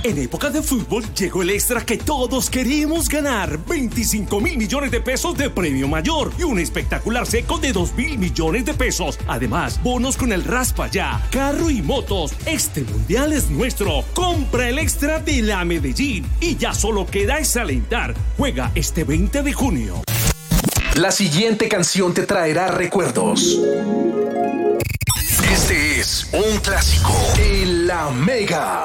En época de fútbol llegó el extra que todos queríamos ganar. 25.000 millones de pesos de premio mayor y un espectacular seco de 2.000 millones de pesos. Además, bonos con el Raspa Ya, carro y motos. Este mundial es nuestro. Compra el extra de la Medellín y ya solo queda es alentar. Juega este 20 de junio. La siguiente canción te traerá recuerdos. Este es un clásico en La Mega.